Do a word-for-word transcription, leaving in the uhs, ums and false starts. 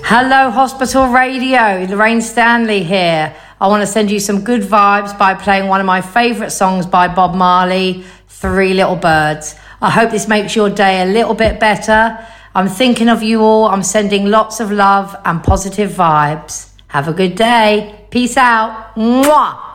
Hello, Hospital Radio. Lorraine Stanley here. I want to send you some good vibes by playing one of my favourite songs by Bob Marley, Three Little Birds. I hope this makes your day a little bit better. I'm thinking of you all. I'm sending lots of love and positive vibes. Have a good day. Peace out. Mwah.